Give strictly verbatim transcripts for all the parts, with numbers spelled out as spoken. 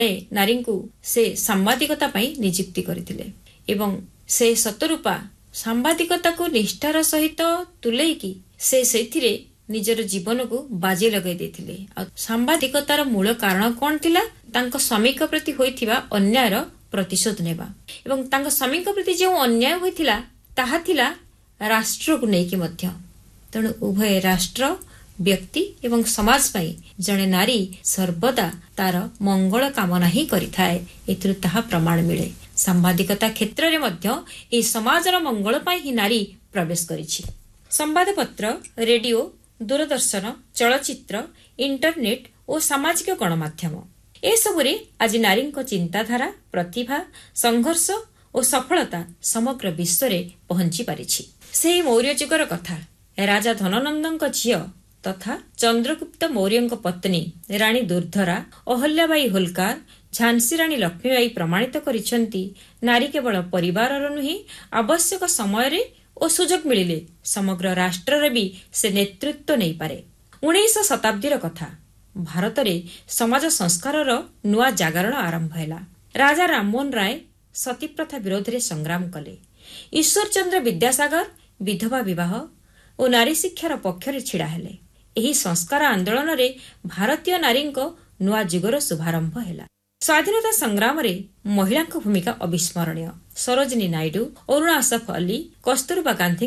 नारी को से सांबादिकता पई नियुक्ति करथिले एवं से सतरूपा सांबादिकता को निष्ठार सहित तुलेकी से सेथिरे निजर जीवन को बाजी लगाई देथिले। सांबादिकतार मूल कारण कौन थिला? तांको स्वामी को प्रति होइथिबा अन्यायर प्रतिशोध नेबा एवं तांको स्वामी को प्रति जो अन्याय होइथिला ताहा थिला राष्ट्र को नेकी मध्य। तेणु उभय राष्ट्र व्यक्ति एवं समाज पाई जने नारी सर्वदा तार मंगल कामना ही करिथाए। एथिरु ताहा प्रमाण मिले। सांबादिकता क्षेत्र रे मध्य ए समाजर मंगल पाई ही नारी प्रवेश करिछि। संवादपत्र, रेडियो, दूरदर्शन, चलचित्र, इंटरनेट और सामाजिक गणमाध्यम ए सबुरे आज नारी चिंताधारा, प्रतिभा, संघर्ष और सफलता समग्र विश्व रे पहुंची पारिछि। से मौर्य जुगर कथा राजा धननंदन झियो तथा चंद्रगुप्त मौर्य पत्नी रानी दुर्धरा, अहल्याबाई होलकार, झांसी रानी लक्ष्मीबाई प्रमाणित करिसेंती नारी केवल परिवार नुहे आवश्यक समय रे और सुजोग मिलिले समग्र राष्ट्र भी से नेतृत्व नहीं पारे। उन्नीस शताब्दीर कथा भारत रे समाज संस्कार नुआ जागरण आरंभ हैला। राजा राममोहन राय सती प्रथा विरोध रे संग्राम कले। ईश्वर चंद्र विद्यासागर विधवा विवाह और नारी शिक्षार पक्ष छिड़ा हेले। एही संस्कार आंदोलन रे भारतीय नारी नुआ जुगर शुभारंभ हैला। स्वाधीनता संग्राम रे महिला भूमिका अविस्मरणीय। सरोजिनी नायडू, अरुणा असफ अली, कस्तूरबा गांधी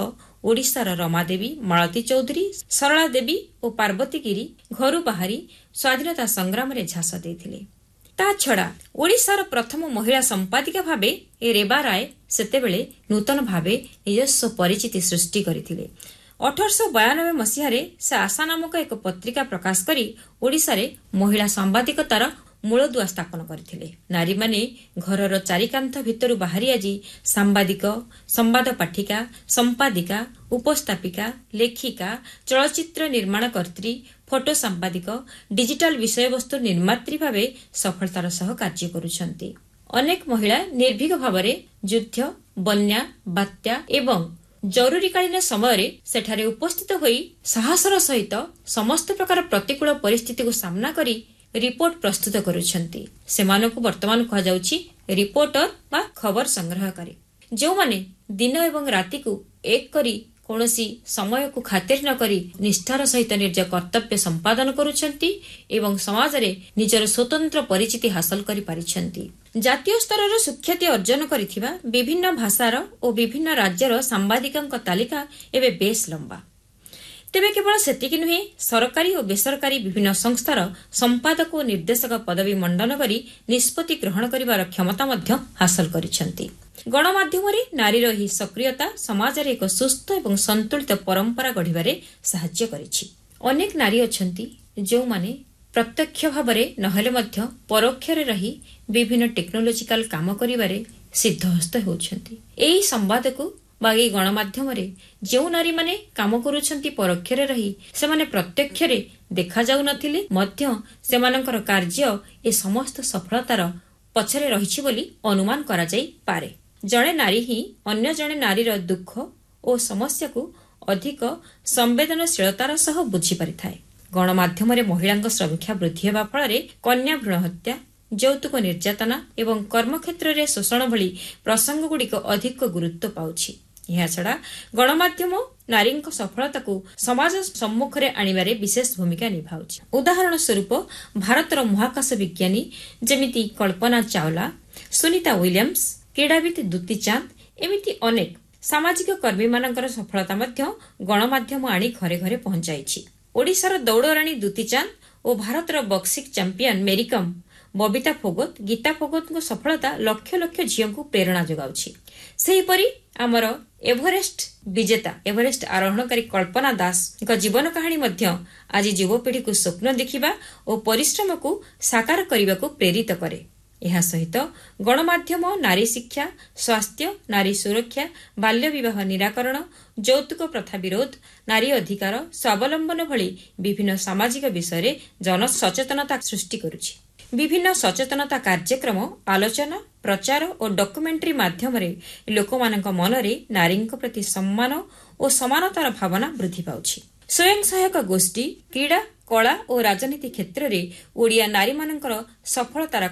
ओडिशार रमादेवी, मालती चौधरी, सरला देवी और पार्वती गिरी घरू बाहरी स्वाधीनता संग्राम रे झांस देथिले। ता छड़ा ओडिशार प्रथम महिला संपादिका भाबे ए रेबा राय सेतेबेले नूतन भाबे निजस्व परिचिति सृष्टि करथिले। अठारश बयानबे मसीह से आशा नामक एक पत्रिका प्रकाश करी ओडिशा रे महिला सांबादिकतार मूलदुआ स्थापन करथिले। नारी माने घरर चारिकांथ भितरु बाहरी आजी सांबादिक, संवाद पाठिका, संपादिका, उपस्थापिका, लेखिका, चलचित्र निर्माणकर्त्री, फोटो सांबादिक, डिजिटल विषय वस्तु निर्मात्री भावे सफलतार सह कार्य करुछंती। अनेक महिला निर्भीक भावरे युद्ध, बन्या, बात्या एवं जरूरीकालीन समय सेठारे उपस्थित होई साहसर सहित समस्त प्रकार प्रतिकूल परिस्थिति को सामना करी रिपोर्ट प्रस्तुत करुछंती। सेमानकु वर्तमान कहा जाउछि रिपोर्टर बा खबर संग्रहकारी, जो माने दिन एवं राति को एक करी कोनोसी समय को खातिर न करी निष्ठार सहित निज कर्तव्य संपादन करुछंती एवं समाज रे निजर स्वतंत्र परिचिति हासिल करि पारिछंती। जातीय स्तर रे सुख्याति अर्जन करिथिबा विभिन्न भाषार और विभिन्न राज्यर सांबादिकଙ୍କ तालिका एबे बेस लंबा। तेबे केवल सेतिकी नुहे, सरकारी और बेसरकारी विभिन्न संस्थार संपादक और निर्देशक पदवी मंडन करी निष्पत्ति ग्रहण करिवार क्षमता मध्य हासिल करिसेंती। गणमाध्यम रे नारीर ही सक्रियता समाज रे एक सुस्थ एवं संतुलित परंपरा गढ़िबारे सहाय्य करिछि। अनेक नारी अछंती जो माने प्रत्यक्ष भावरे नहले मध्य परोक्ष रे रही विभिन्न टेक्नोलॉजिकल काम करिबारे सिद्धहस्त होउछंती। एही संवाद को बागी गणमाध्यम रे जो नारी माने काम करुछंती परोक्ष रे रही से माने प्रत्यक्ष रे देखा जाउ नथिले मध्य सेमानकर कार्य ए समस्त सफलतार पछरे रहिछि बोली अनुमान करा जाई पारे। जणे नारी ही अन्य जणे नारीर दुख और समस्या को अधिक संवेदनशीलतार सह बुझी पारिथाए। गणमाध्यम रे महिलांक संख्या वृद्धि हेबा फଳରେ कन्या भ्रूण हत्या, ଯୌତୁକ ନିର୍ଯାତନା ଏବଂ କର୍ମକ୍ଷେତ୍ରରେ ଶୋଷଣ ଭଳି ପ୍ରସଙ୍ଗ ଗୁଡ଼ିକ ଅଧିକ ଗୁରୁତ୍ୱ ପାଉଛି। ଏହାଛଡ଼ା ଗଣମାଧ୍ୟମ ନାରୀଙ୍କ ସଫଳତାକୁ ସମାଜ ସମ୍ମୁଖରେ ଆଣିବାରେ ବିଶେଷ ଭୂମିକା ନିଭାଉଛି। ଉଦାହରଣ ସ୍ୱରୂପ ଭାରତର ମହାକାଶ ବିଜ୍ଞାନୀ ଯେମିତି କଳ୍ପନା ଚାୱଲା, ସୁନିତା ୱିଲିୟମ୍ସ, କ୍ରୀଡ଼ାବିତ୍ ଦୁତି ଚାନ୍ଦ ଏମିତି ଅନେକ ସାମାଜିକ କର୍ମୀମାନଙ୍କର ସଫଳତା ମଧ୍ୟ ଗଣମାଧ୍ୟମ ଆଣି ଘରେ ଘରେ ପହଞ୍ଚାଇଛି। ଓଡ଼ିଶାର ଦୌଡ଼ରାଣୀ ଦୁତି ଚାନ୍ଦ ଓ ଭାରତର ବକ୍ସିଂ ଚାମ୍ପିୟନ ମେରିକମ୍, बबिता फोगत, गीता फोगत सफलता लक्ष लक्ष झील को प्रेरणा जोगाउछि। सेहीपरि आमर एवरेस्ट विजेता एवरेस्ट आरोहणकारी कल्पना दास जीवन कहानी मध्य आज युवपीढ़ी को स्वप्न देखिबा और परिश्रम को साकार करने को प्रेरित करे। यह सहित गणमाध्यम नारी शिक्षा, स्वास्थ्य, नारी सुरक्षा, बाल्य विवाह निराकरण, যৌতুକ प्रथा विरोध, नारी अधिकार, स्वावलंबन भली विभिन्न सामाजिक विषय जन सचेतनता सृष्टि करुछि। विभिन्न सचेतनता कार्यक्रम, आलोचना, प्रचार और डॉक्यूमेंट्री माध्यम लोकमानक मनरे नारीଙ୍କ प्रति सम्मान और समानतार भावना वृद्धि पाउछि। स्वयं सहायक गोष्ठी, क्रीड़ा, कला और राजनीति क्षेत्र में ओडिया नारी मानकर सफलतार